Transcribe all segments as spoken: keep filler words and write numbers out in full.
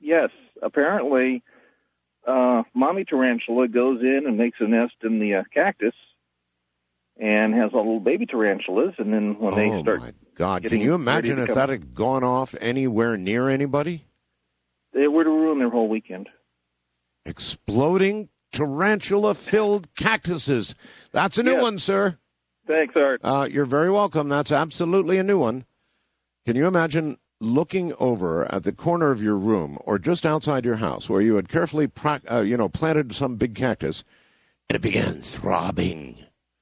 Yes, apparently, uh, mommy tarantula goes in and makes a nest in the uh, cactus, and has all little baby tarantulas, and then when they oh start, my God! Can getting you ready imagine to if come- that had gone off anywhere near anybody? they were to ruin their whole weekend. Exploding tarantula-filled cactuses. That's a new Yes. one, sir. Thanks, Art. Uh, you're very welcome. That's absolutely a new one. Can you imagine looking over at the corner of your room or just outside your house where you had carefully pra- uh, you know, planted some big cactus, and it began throbbing?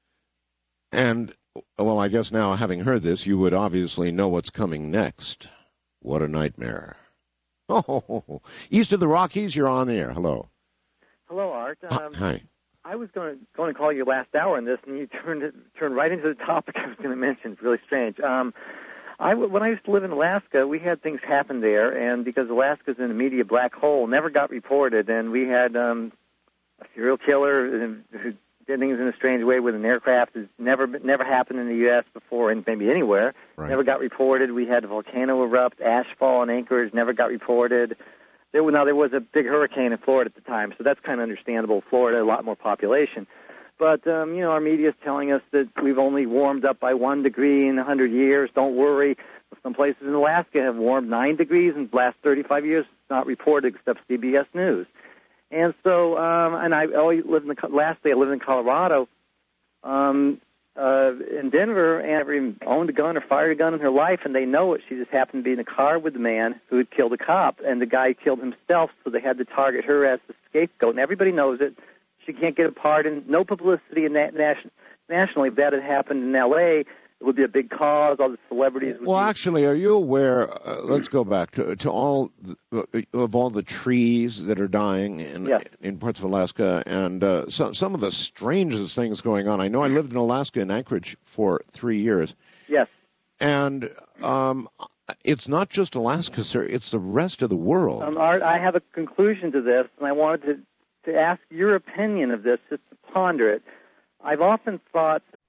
And, well, I guess now, having heard this, you would obviously know what's coming next. What a nightmare. Oh, east of the Rockies, you're on the air. Hello. Hello, Art. Um, Hi. I was going to, going to call you last hour on this, and you turned it, turned right into the topic I was going to mention. It's really strange. Um, I, when I used to live in Alaska, we had things happen there, and because Alaska's in a media black hole, never got reported, and we had um, a serial killer who did things in a strange way with an aircraft. It's never never happened in the U S before, and maybe anywhere. Right. Never got reported. We had a volcano erupt, ash fall in Anchorage, never got reported. There, now, there was a big hurricane in Florida at the time, so that's kind of understandable. Florida, a lot more population. But, um, you know, our media is telling us that we've only warmed up by one degree in a hundred years. Don't worry. Some places in Alaska have warmed nine degrees in the last thirty-five years. It's not reported except C B S News. And so, um, and I always lived in the, last day I lived in Colorado, um, uh, in Denver, and every owned a gun or fired a gun in her life, and they know it. She just happened to be in a car with the man who had killed a cop, and the guy killed himself, so they had to target her as the scapegoat, and everybody knows it. She can't get a pardon, no publicity in that nation, nationally. If that had happened in L A, it would be a big cause. All the celebrities would Well, be... actually, are you aware, uh, let's go back to, to all the, of all the trees that are dying in, Yes. in parts of Alaska, and uh, so, some of the strangest things going on. I know I lived in Alaska, in Anchorage, for three years. Yes. And um, it's not just Alaska, sir. It's the rest of the world. Um, Art, I have a conclusion to this, and I wanted to, to ask your opinion of this, just to ponder it. I've often thought